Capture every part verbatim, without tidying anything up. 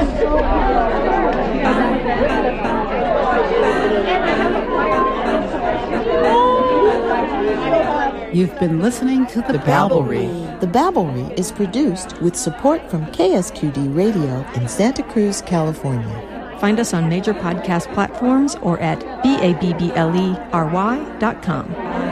You've been listening to The, the Babblery. The Babblery is produced with support from K S Q D Radio in Santa Cruz, California. Find us on major podcast platforms or at B A B B L E R Y dot com.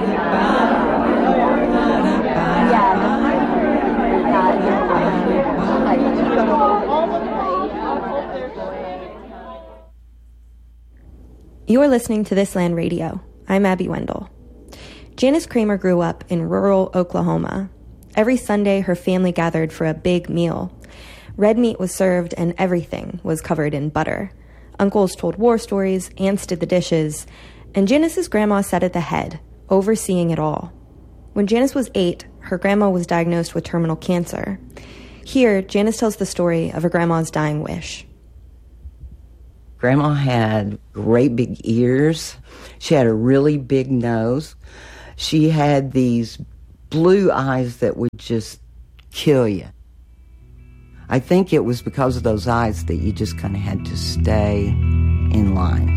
You're listening to This Land Radio. I'm Abby Wendell. Janice Kramer grew up in rural Oklahoma. Every Sunday, her family gathered for a big meal. Red meat was served and everything was covered in butter. Uncles told war stories, aunts did the dishes, and Janice's grandma sat at the head, overseeing it all. When Janice was eight, her grandma was diagnosed with terminal cancer. Here, Janice tells the story of her grandma's dying wish. Grandma had great big ears. She had a really big nose. She had these blue eyes that would just kill you. I think it was because of those eyes that you just kind of had to stay in line.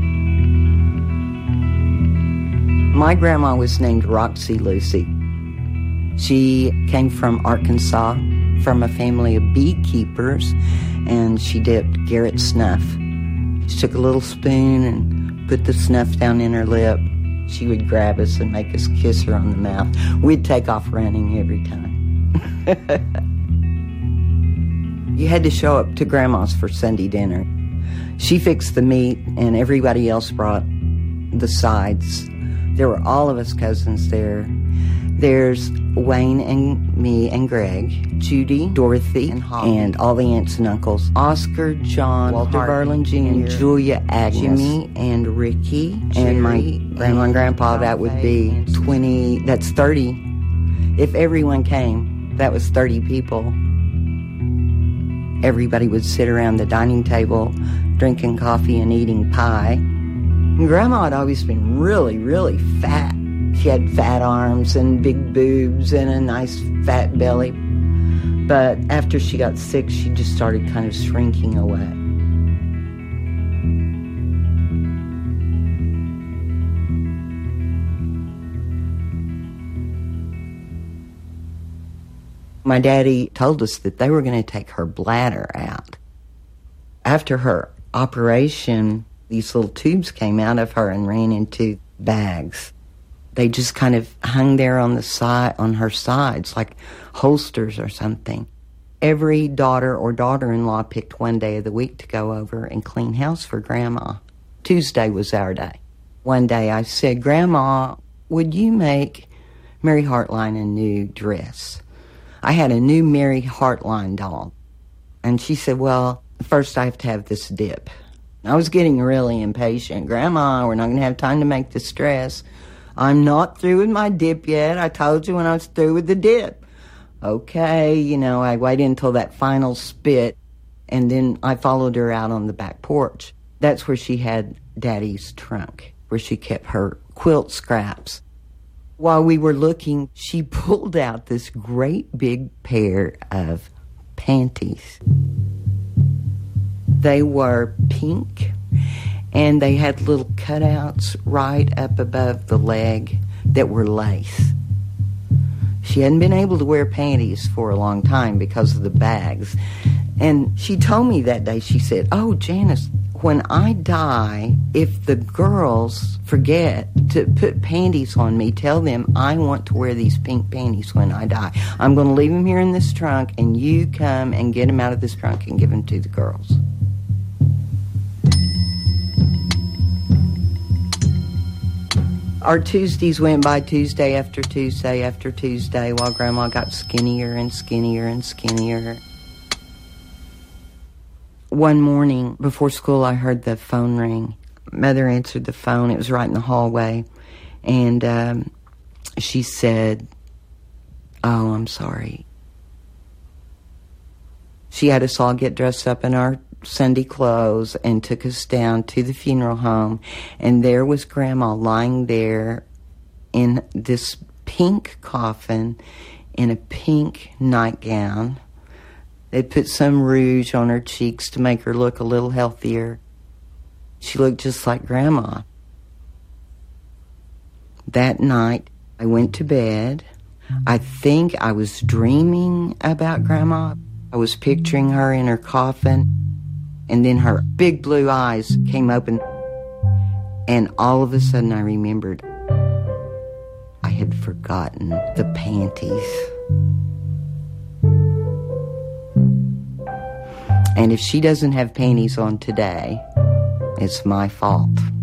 My grandma was named Roxy Lucy. She came from Arkansas, from a family of beekeepers, and she dipped Garrett snuff. She took a little spoon and put the snuff down in her lip. She would grab us and make us kiss her on the mouth. We'd take off running every time. You had to show up to Grandma's for Sunday dinner. She fixed the meat, and everybody else brought the sides. There were all of us cousins there. There's Wayne and me and Greg, Judy, Dorothy, and Holly, and all the aunts and uncles. Oscar, John, Walter Berlin Junior, Julia, Agnes, Jimmy, and Ricky, Jerry, and my grandma and grandpa. That would be twenty, that's thirty. If everyone came, that was thirty people. Everybody would sit around the dining table, drinking coffee and eating pie. And Grandma had always been really, really fat. She had fat arms and big boobs and a nice fat belly. But after she got sick, she just started kind of shrinking away. My daddy told us that they were going to take her bladder out. After her operation, these little tubes came out of her and ran into bags. They just kind of hung there on the side, on her sides, like holsters or something. Every daughter or daughter-in-law picked one day of the week to go over and clean house for Grandma. Tuesday was our day. One day I said, Grandma, would you make Mary Hartline a new dress? I had a new Mary Hartline doll. And she said, well, first I have to have this dip. I was getting really impatient. Grandma, we're not going to have time to make this dress. I'm not through with my dip yet. I told you when I was through with the dip. Okay, you know, I waited until that final spit, and then I followed her out on the back porch. That's where she had Daddy's trunk, where she kept her quilt scraps. While we were looking, she pulled out this great big pair of panties. They were pink, and they had little cutouts right up above the leg that were lace. She hadn't been able to wear panties for a long time because of the bags. And she told me that day, she said, oh, Janice, when I die, if the girls forget to put panties on me, tell them I want to wear these pink panties when I die. I'm going to leave them here in this trunk, and you come and get them out of this trunk and give them to the girls. Our Tuesdays went by Tuesday after Tuesday after Tuesday while Grandma got skinnier and skinnier and skinnier. One morning before school, I heard the phone ring. Mother answered the phone. It was right in the hallway. And um, she said, oh, I'm sorry. She had us all get dressed up in our Sunday clothes and took us down to the funeral home, and there was Grandma lying there in this pink coffin in a pink nightgown. They put some rouge on her cheeks to make her look a little healthier. She looked just like Grandma. That night, I went to bed. I think I was dreaming about Grandma. I was picturing her in her coffin, and then her big blue eyes came open, and all of a sudden I remembered I had forgotten the panties. And if she doesn't have panties on today, it's my fault.